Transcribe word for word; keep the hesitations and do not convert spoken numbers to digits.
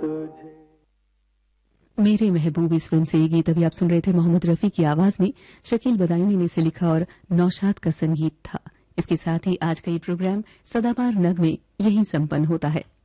तुझे। मेरे महबूब इस फिल्म से ये गीत अभी आप सुन रहे थे मोहम्मद रफी की आवाज में। शकील बदायूनी ने इसे लिखा और नौशाद का संगीत था। इसके साथ ही आज का ये प्रोग्राम सदाबहार नग में यहीं संपन्न होता है।